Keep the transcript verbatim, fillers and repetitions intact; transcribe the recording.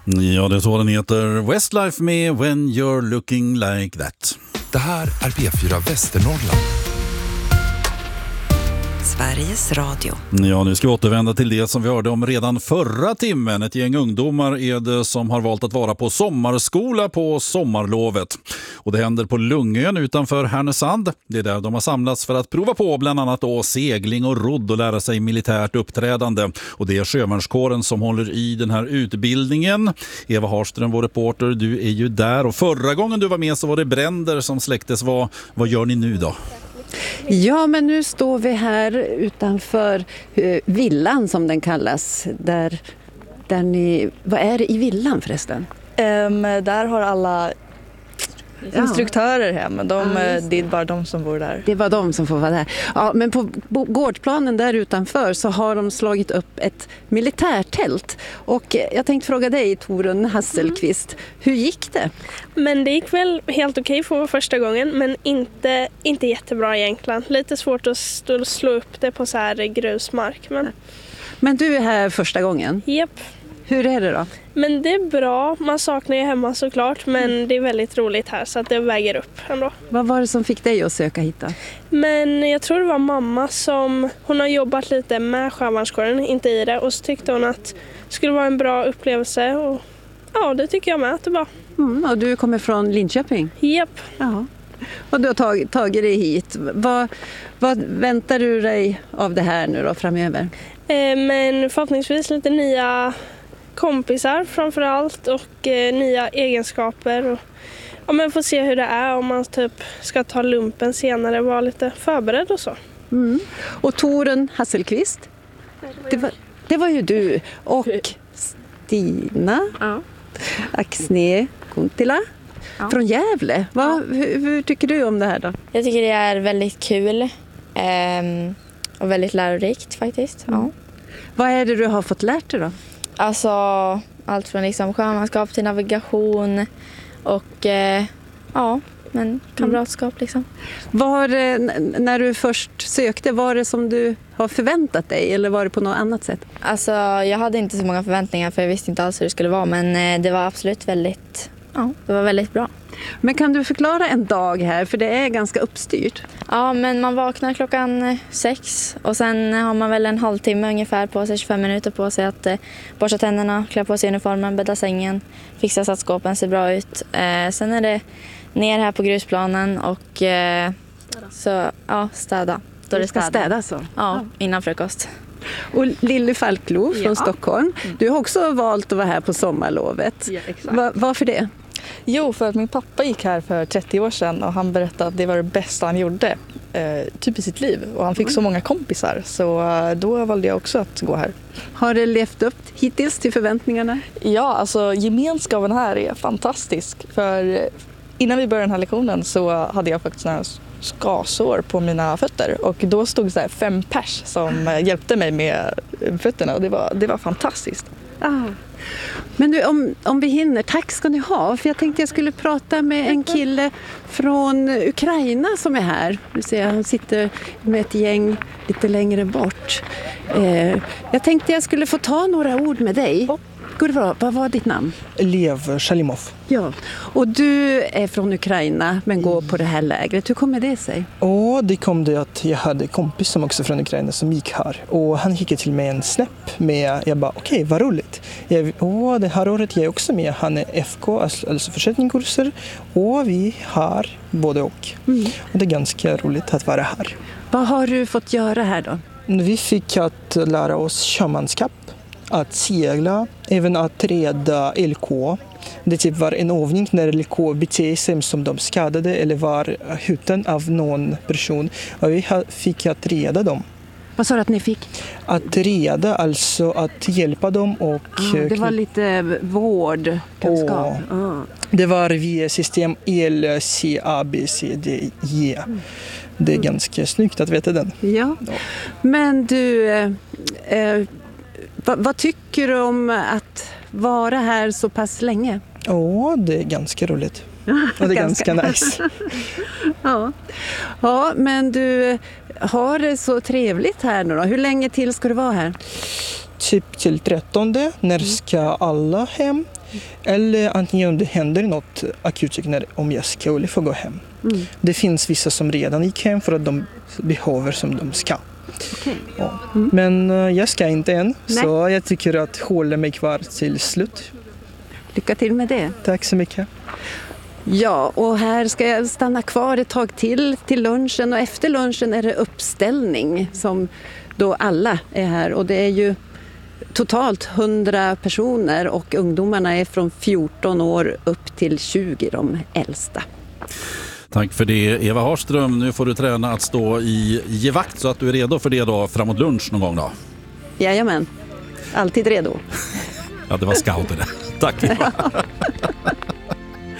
Ja, det är så den heter. Westlife med When You're Looking Like That. Det här är P fyra Västernorrland. Sveriges Radio. Ja, nu ska vi återvända till det som vi hörde om redan förra timmen. Ett gäng ungdomar är det som har valt att vara på sommarskola på sommarlovet. Och det händer på Lungön utanför Härnösand. Det är där de har samlats för att prova på bland annat då segling och rodd och lära sig militärt uppträdande. Och det är sjövärnskåren som håller i den här utbildningen. Eva Harström, vår reporter, du är ju där. Och förra gången du var med så var det bränder som släcktes. Vad, vad gör ni nu då? Ja, men nu står vi här utanför uh, villan som den kallas. Där, där ni, vad är det i villan förresten? Um, där har alla ja. instruktörer hem. De, ja, det är bara de som bor där. Det var de som får vara där. Ja, men på gårdplanen där utanför så har de slagit upp ett militärtält. Och jag tänkte fråga dig, Torun Hasselqvist, mm. hur gick det? Men det gick väl helt okej för första gången, men inte, inte jättebra egentligen. Lite svårt att stå, slå upp det på så här grusmark. Men, men du är här första gången? Japp. Hur är det då? Men det är bra. Man saknar ju hemma såklart, men mm. det är väldigt roligt här så att det väger upp ändå. Vad var det som fick dig att söka hit då? Men jag tror det var mamma som, hon har jobbat lite med sjövärnskåren, inte i det. Och så tyckte hon att det skulle vara en bra upplevelse och ja, det tycker jag med att det var. Mm, och du kommer från Linköping? Japp. Ja. Och du har tag, tagit dig hit. Vad, vad väntar du dig av det här nu då framöver? Eh, men förhoppningsvis lite nya kompisar framförallt och eh, nya egenskaper. Och, ja, men får se hur det är om man typ ska ta lumpen senare och vara lite förberedd och så. Mm. Och Torun Hasselqvist, det var, det var ju du och Stina ja. Axne Kuntila ja. från Gävle. Va, ja. hur, hur tycker du om det här då? Jag tycker det är väldigt kul eh, och väldigt lärorikt faktiskt. Mm. Ja. Vad är det du har fått lärt dig då? Alltså allt från liksom sjömanskap till navigation och eh, ja, men kamratskap mm. liksom. Var det, när du först sökte, var det som du har förväntat dig eller var det på något annat sätt? Alltså jag hade inte så många förväntningar för jag visste inte alls hur det skulle vara, men eh, det var absolut väldigt, ja, det var väldigt bra. Men kan du förklara en dag här, för det är ganska uppstyrt? Ja, men man vaknar klockan sex och sen har man väl en halvtimme ungefär på sig, tjugofem minuter på sig att eh, borsta tänderna, klä på sig uniformen, bädda sängen, fixa så att skåpen ser bra ut. Eh, sen är det ner här på grusplanen och eh, så, ja, städa. Då är det städa. städa så? Ja, innan frukost. Och Lille Falklo från ja. Stockholm, du har också valt att vara här på sommarlovet. Ja, exakt. Va, varför det? Jo, för att min pappa gick här för trettio år sedan och han berättade att det var det bästa han gjorde eh, typ i sitt liv. Och han fick så många kompisar, så eh, då valde jag också att gå här. Har det levt upp hittills till förväntningarna? Ja, alltså gemenskapen här är fantastisk. För innan vi började den här lektionen så hade jag faktiskt några skasår på mina fötter. Och då stod så här fem pers som hjälpte mig med fötterna och det var, det var fantastiskt. Ah. Men du, om, om vi hinner, tack ska ni ha. För jag tänkte jag skulle prata med en kille från Ukraina som är här. Du ser, han sitter med ett gäng lite längre bort. Eh, jag tänkte jag skulle få ta några ord med dig. God bra. Vad var ditt namn? Lev Shalimov. Ja, och du är från Ukraina men går på det här lägret. Hur kommer det sig? Och det kom det att jag hade en kompis som också från Ukraina som gick här. Och han skickade till mig en snap med, jag bara okej, okay, vad roligt. Jag, och det här året är jag också med. Han är F K, alltså försäljningskurser. Och vi har både och. Mm. Och det är ganska roligt att vara här. Vad har du fått göra här då? Vi fick att lära oss sjömanskap. Att segla, även att reda L K. Det typ var en övning när L K beter sig som de skadade eller var huten av någon person. Och vi fick att reda dem. Vad sa du att ni fick? Att reda, alltså att hjälpa dem. Och ah, det var lite vårdkunskap. Ah. Det var via system L, C, A, B, C, D, J. Det är ganska snyggt att veta den. Ja, ja. Men du... Eh, Vad, vad tycker du om att vara här så pass länge? Ja, oh, det är ganska roligt. Och det är ganska, ganska nice. ja. ja, men du har det så trevligt här nu då. Hur länge till ska du vara här? typ till trettonde. När ska alla hem? Eller antingen om det händer något akut när, om jag skulle få gå hem. Mm. Det finns vissa som redan gick hem för att de behöver som de ska. Okay. Ja. Mm. Men uh, jag ska inte än. Nej. Så jag tycker att hålla mig kvar till slut. Lycka till med det. Tack så mycket. Ja, och här ska jag stanna kvar ett tag till till lunchen, och efter lunchen är det uppställning som då alla är här, och det är ju totalt hundra personer och ungdomarna är från fjorton år upp till tjugo, de äldsta. Tack för det, Eva Harström. Nu får du träna att stå i gevakt så att du är redo för det då framåt lunch någon gång då. Jajamän, alltid redo. Ja, det var scout det. Tack Eva.